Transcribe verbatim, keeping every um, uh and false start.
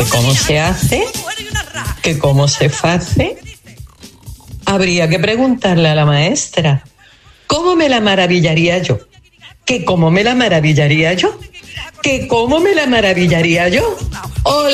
que cómo se hace, que cómo se hace. Habría que preguntarle a la maestra. ¿Cómo me la maravillaría yo? ¿Que cómo me la maravillaría yo? ¿Que cómo me la maravillaría yo? Hola.